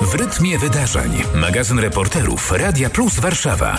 W rytmie wydarzeń. Magazyn reporterów Radia Plus Warszawa.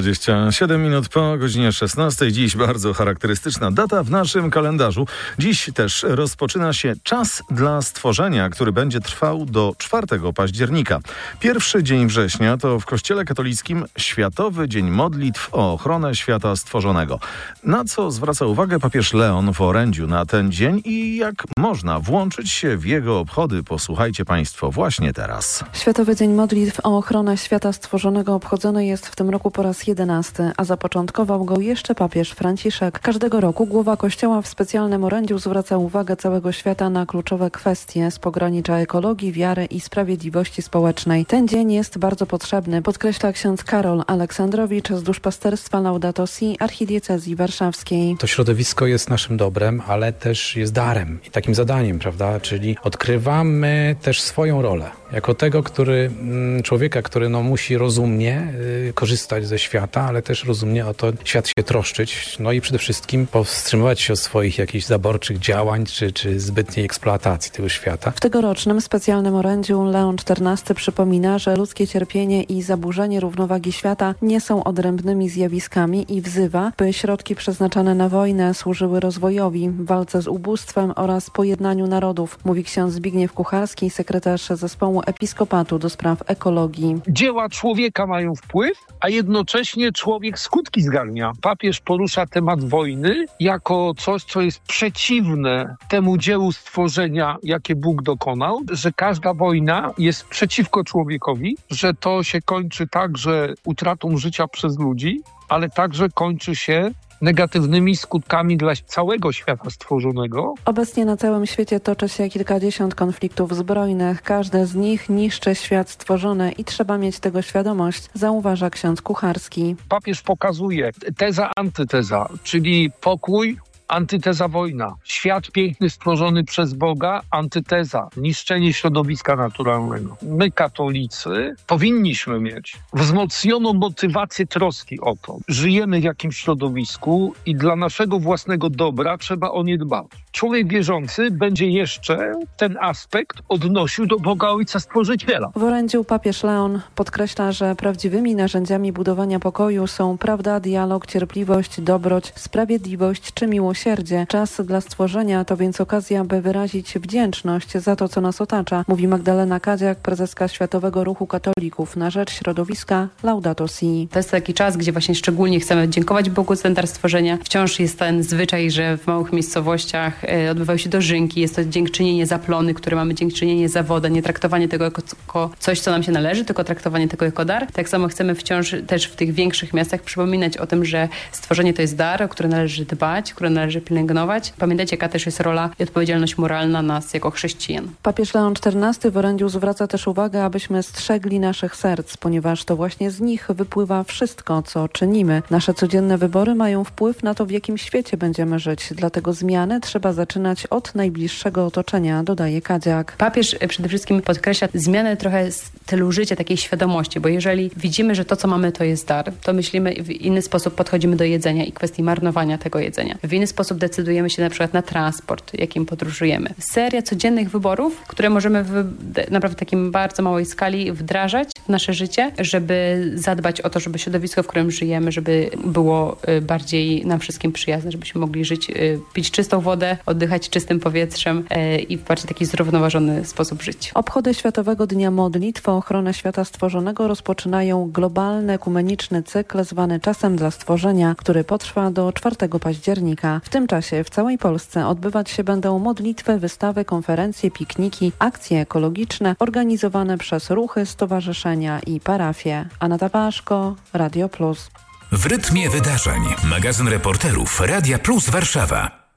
27 minut po godzinie 16. Dziś bardzo charakterystyczna data w naszym kalendarzu. Dziś też rozpoczyna się Czas dla Stworzenia, który będzie trwał do 4 października. Pierwszy dzień września to w Kościele katolickim Światowy Dzień Modlitw o ochronę świata stworzonego. Na co zwraca uwagę papież Leon w orędziu na ten dzień i jak można włączyć się w jego obchody, posłuchajcie Państwo właśnie teraz. Światowy Dzień Modlitw o ochronę świata stworzonego obchodzony jest w tym roku po raz 11, a zapoczątkował go jeszcze papież Franciszek. Każdego roku głowa Kościoła w specjalnym orędziu zwraca uwagę całego świata na kluczowe kwestie z pogranicza ekologii, wiary i sprawiedliwości społecznej. Ten dzień jest bardzo potrzebny, podkreśla ksiądz Karol Aleksandrowicz z duszpasterstwa Laudato Si archidiecezji warszawskiej. To środowisko jest naszym dobrem, ale też jest darem i takim zadaniem, prawda? Czyli odkrywamy też swoją rolę. Jako tego, człowieka, który musi rozumnie korzystać ze świata, ale też rozumnie o to świat się troszczyć, i przede wszystkim powstrzymywać się od swoich jakichś zaborczych działań, czy zbytniej eksploatacji tego świata. W tegorocznym specjalnym orędziu Leon XIV przypomina, że ludzkie cierpienie i zaburzenie równowagi świata nie są odrębnymi zjawiskami i wzywa, by środki przeznaczone na wojnę służyły rozwojowi, walce z ubóstwem oraz pojednaniu narodów, mówi ksiądz Zbigniew Kucharski, sekretarz zespołu Episkopatu do spraw ekologii. Dzieła człowieka mają wpływ, a jednocześnie człowiek skutki zgarnia. Papież porusza temat wojny jako coś, co jest przeciwne temu dziełu stworzenia, jakie Bóg dokonał, że każda wojna jest przeciwko człowiekowi, że to się kończy także utratą życia przez ludzi, ale także kończy się negatywnymi skutkami dla całego świata stworzonego. Obecnie na całym świecie toczy się kilkadziesiąt konfliktów zbrojnych. Każde z nich niszczy świat stworzony i trzeba mieć tego świadomość, zauważa ksiądz Kucharski. Papież pokazuje teza, antyteza, czyli pokój, antyteza wojna. Świat piękny stworzony przez Boga, antyteza, niszczenie środowiska naturalnego. My, katolicy, powinniśmy mieć wzmocnioną motywację troski o to. Żyjemy w jakimś środowisku i dla naszego własnego dobra trzeba o nie dbać. Człowiek wierzący będzie jeszcze ten aspekt odnosił do Boga Ojca Stworzyciela. W orędziu papież Leon podkreśla, że prawdziwymi narzędziami budowania pokoju są prawda, dialog, cierpliwość, dobroć, sprawiedliwość czy miłosierdzie. Czas dla stworzenia to więc okazja, by wyrazić wdzięczność za to, co nas otacza, mówi Magdalena Kadziak, prezeska Światowego Ruchu Katolików na rzecz środowiska Laudato Si. To jest taki czas, gdzie właśnie szczególnie chcemy dziękować Bogu za dar stworzenia. Wciąż jest ten zwyczaj, że w małych miejscowościach odbywają się dożynki, jest to dziękczynienie za plony, które mamy, dziękczynienie za wodę, nie traktowanie tego jako coś, co nam się należy, tylko traktowanie tego jako dar. Tak samo chcemy wciąż też w tych większych miastach przypominać o tym, że stworzenie to jest dar, o który należy dbać, który należy pielęgnować. Pamiętajcie, jaka też jest rola i odpowiedzialność moralna nas jako chrześcijan. Papież Leon XIV w orędziu zwraca też uwagę, abyśmy strzegli naszych serc, ponieważ to właśnie z nich wypływa wszystko, co czynimy. Nasze codzienne wybory mają wpływ na to, w jakim świecie będziemy żyć. Dlatego zmiany trzeba zaczynać od najbliższego otoczenia, dodaje Kadziak. Papież przede wszystkim podkreśla zmianę trochę stylu życia, takiej świadomości, bo jeżeli widzimy, że to, co mamy, to jest dar, to myślimy w inny sposób, podchodzimy do jedzenia i kwestii marnowania tego jedzenia. W inny sposób decydujemy się na przykład na transport, jakim podróżujemy. Seria codziennych wyborów, które możemy naprawdę w takim bardzo małej skali wdrażać w nasze życie, żeby zadbać o to, żeby środowisko, w którym żyjemy, żeby było bardziej nam wszystkim przyjazne, żebyśmy mogli żyć, pić czystą wodę, oddychać czystym powietrzem i w bardziej taki zrównoważony sposób żyć. Obchody Światowego Dnia Modlitw o ochronę świata stworzonego rozpoczynają globalny ekumeniczny cykl zwany Czasem dla Stworzenia, który potrwa do 4 października. W tym czasie w całej Polsce odbywać się będą modlitwy, wystawy, konferencje, pikniki, akcje ekologiczne organizowane przez ruchy, stowarzyszenia i parafie. Anna Paszko, Radio Plus. W rytmie wydarzeń. Magazyn reporterów Radia Plus Warszawa.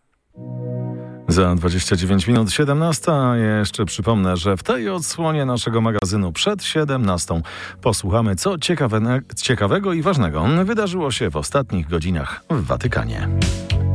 Za 29 minut 17. Jeszcze przypomnę, że w tej odsłonie naszego magazynu przed 17 posłuchamy, co ciekawego i ważnego wydarzyło się w ostatnich godzinach w Watykanie.